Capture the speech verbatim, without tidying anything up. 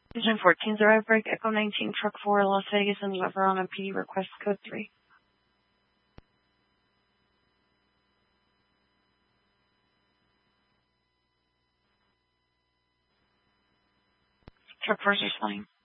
Vision fourteen zero break Echo nineteen Truck four Las Vegas and La Verona P D request code three. Truck four is responding.